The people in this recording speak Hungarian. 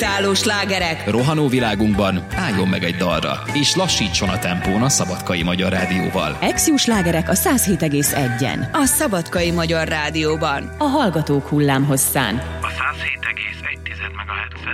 Táló slágerek. Rohanó világunkban álljon meg egy dalra, és lassítson a tempón a Szabadkai Magyar Rádióval. Exiu slágerek a 107,1-en. A Szabadkai Magyar Rádióban. A hallgatók hullámhosszán.